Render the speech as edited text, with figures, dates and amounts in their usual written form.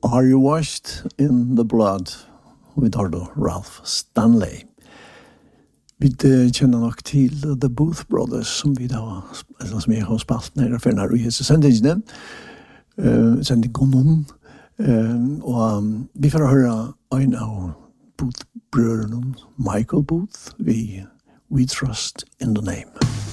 Are you washed in the blood? Vi tar då Ralph Stanley. Vi kjenner nok til The Booth Brothers, som vi da, eller som jeg har spalt nere for når vi har sendingene. Sendingen. Og vi får høre en av Booth-brødrene, Michael Booth, We Trust in the Name.